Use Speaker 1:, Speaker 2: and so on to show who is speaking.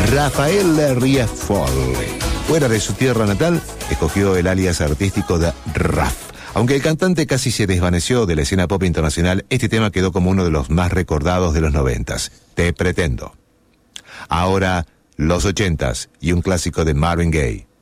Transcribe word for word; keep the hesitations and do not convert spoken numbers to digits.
Speaker 1: Rafael Riefol, fuera de su tierra natal, escogió el alias artístico de Raf. Aunque el cantante casi se desvaneció de la escena pop internacional, este tema quedó como uno de los más recordados de los noventas. Te pretendo. Ahora, los ochentas y un clásico de Marvin Gaye.